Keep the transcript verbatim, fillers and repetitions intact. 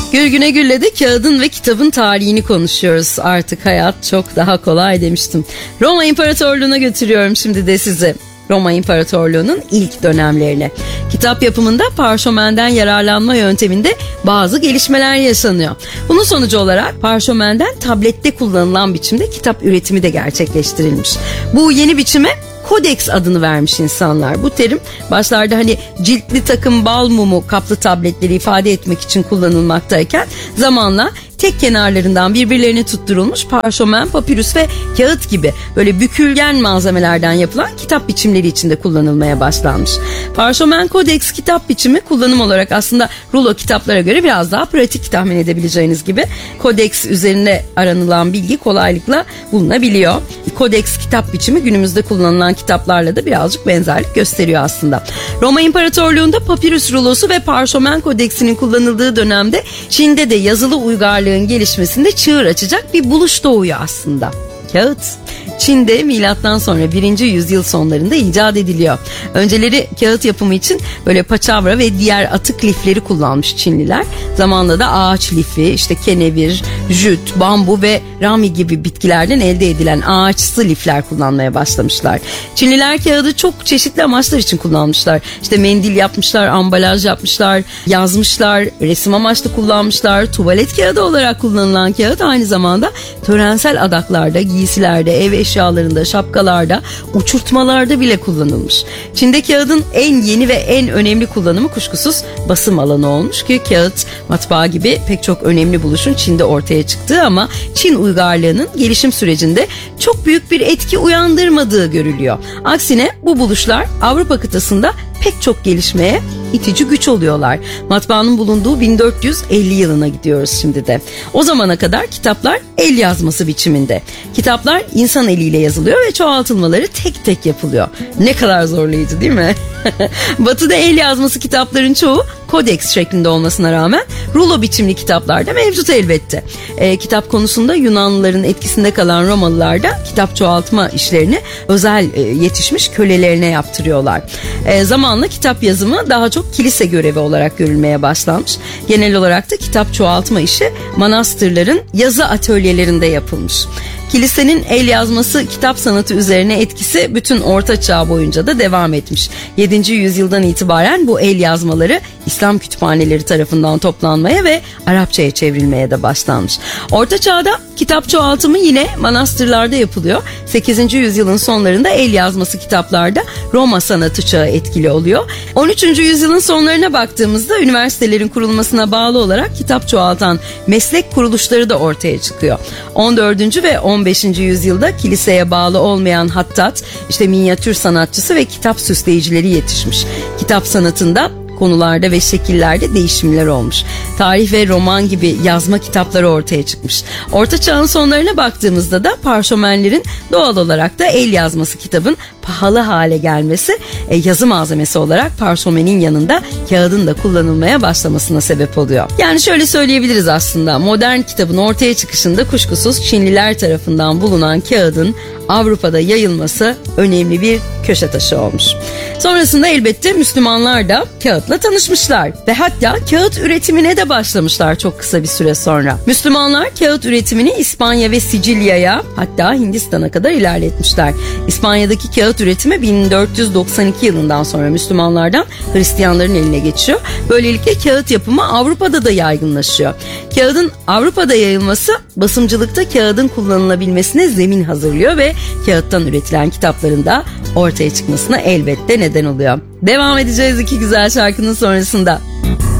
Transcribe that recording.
Gülgüne Gül'le de kağıdın ve kitabın tarihini konuşuyoruz. Artık hayat çok daha kolay demiştim. Roma İmparatorluğu'na götürüyorum şimdi de sizi. Roma İmparatorluğu'nun ilk dönemlerine. Kitap yapımında parşömenden yararlanma yönteminde bazı gelişmeler yaşanıyor. Bunun sonucu olarak parşömenden tablette kullanılan biçimde kitap üretimi de gerçekleştirilmiş. Bu yeni biçime Kodeks adını vermiş insanlar. Bu terim başlarda hani ciltli takım bal mumu kaplı tabletleri ifade etmek için kullanılmaktayken zamanla tek kenarlarından birbirlerine tutturulmuş parşömen, papirüs ve kağıt gibi böyle bükülgen malzemelerden yapılan kitap biçimleri içinde kullanılmaya başlanmış. Parşömen kodeks kitap biçimi kullanım olarak aslında rulo kitaplara göre biraz daha pratik, tahmin edebileceğiniz gibi. Kodeks üzerine aranılan bilgi kolaylıkla bulunabiliyor. Kodeks kitap biçimi günümüzde kullanılan kitaplarla da birazcık benzerlik gösteriyor aslında. Roma İmparatorluğu'nda papirüs rulosu ve parşömen kodeksinin kullanıldığı dönemde Çin'de de yazılı uygarlığın gelişmesinde çığır açacak bir buluş doğuyor aslında. Kağıt. Çin'de milattan sonra birinci yüzyıl sonlarında icat ediliyor. Önceleri kağıt yapımı için böyle paçavra ve diğer atık lifleri kullanmış Çinliler. Zamanla da ağaç lifi, işte kenevir, jüt, bambu ve rami gibi bitkilerden elde edilen ağaçsı lifler kullanmaya başlamışlar. Çinliler kağıdı çok çeşitli amaçlar için kullanmışlar. İşte mendil yapmışlar, ambalaj yapmışlar, yazmışlar, resim amaçlı kullanmışlar. Tuvalet kağıdı olarak kullanılan kağıt aynı zamanda törensel adaklarda, giysilerde, ev eşyalarında, şapkalarda, uçurtmalarda bile kullanılmış. Çin'de kağıdın en yeni ve en önemli kullanımı kuşkusuz basım alanı olmuş ki kağıt, matbaa gibi pek çok önemli buluşun Çin'de ortaya çıktığı ama Çin uygarlığının gelişim sürecinde çok büyük bir etki uyandırmadığı görülüyor. Aksine bu buluşlar Avrupa kıtasında pek çok gelişmeye itici güç oluyorlar. Matbaanın bulunduğu bin dört yüz elli yılına gidiyoruz şimdi de. O zamana kadar kitaplar el yazması biçiminde. Kitaplar insan eliyle yazılıyor ve çoğaltılmaları tek tek yapılıyor. Ne kadar zorlayıcı değil mi? Batı'da el yazması kitapların çoğu kodeks şeklinde olmasına rağmen rulo biçimli kitaplar da mevcut elbette. E, kitap konusunda Yunanlıların etkisinde kalan Romalılar da kitap çoğaltma işlerini özel e, yetişmiş kölelerine yaptırıyorlar. E, zamanla kitap yazımı daha çok kilise görevi olarak görülmeye başlanmış. Genel olarak da kitap çoğaltma işi manastırların yazı atölyelerinde yapılmış. Kilisenin el yazması kitap sanatı üzerine etkisi bütün Orta Çağ boyunca da devam etmiş. yedinci yüzyıldan itibaren bu el yazmaları İslam kütüphaneleri tarafından toplanmaya ve Arapçaya çevrilmeye de başlanmış. Orta Çağ'da kitap çoğaltımı yine manastırlarda yapılıyor. sekizinci yüzyılın sonlarında el yazması kitaplarda Roma sanatı çağı etkili oluyor. on üçüncü yüzyılın sonlarına baktığımızda üniversitelerin kurulmasına bağlı olarak kitap çoğaltan meslek kuruluşları da ortaya çıkıyor. on dördüncü ve on beşinci yüzyılda kiliseye bağlı olmayan hattat, işte minyatür sanatçısı ve kitap süsleyicileri yetişmiş. Kitap sanatında konularda ve şekillerde değişimler olmuş. Tarih ve roman gibi yazma kitapları ortaya çıkmış. Orta Çağ'ın sonlarına baktığımızda da parşömenlerin doğal olarak da el yazması kitabın pahalı hale gelmesi, e, yazı malzemesi olarak parşömenin yanında kağıdın da kullanılmaya başlamasına sebep oluyor. Yani şöyle söyleyebiliriz aslında, modern kitabın ortaya çıkışında kuşkusuz Çinliler tarafından bulunan kağıdın Avrupa'da yayılması önemli bir köşe taşı olmuş. Sonrasında elbette Müslümanlar da kağıtla tanışmışlar ve hatta kağıt üretimine de başlamışlar çok kısa bir süre sonra. Müslümanlar kağıt üretimini İspanya ve Sicilya'ya, hatta Hindistan'a kadar ilerletmişler. İspanya'daki kağıt üretimi bin dört yüz doksan iki yılından sonra Müslümanlardan Hristiyanların eline geçiyor. Böylelikle kağıt yapımı Avrupa'da da yaygınlaşıyor. Kağıdın Avrupa'da yayılması basımcılıkta kağıdın kullanılabilmesine zemin hazırlıyor ve kağıttan üretilen kitapların da ortaya çıkmasına elbette neden oluyor. Devam edeceğiz iki güzel şarkının sonrasında.